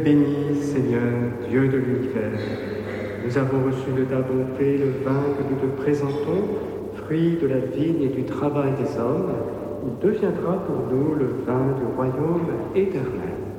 Béni, Seigneur, Dieu de l'univers, nous avons reçu de ta bonté le vin que nous te présentons, fruit de la vigne et du travail des hommes. Il deviendra pour nous le vin du royaume éternel.